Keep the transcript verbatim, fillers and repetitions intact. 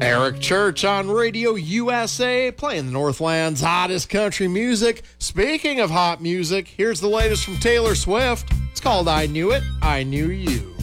Eric Church on Radio U S A, playing the Northland's hottest country music. Speaking of hot music, here's the latest from Taylor Swift. It's called I Knew It, I Knew You.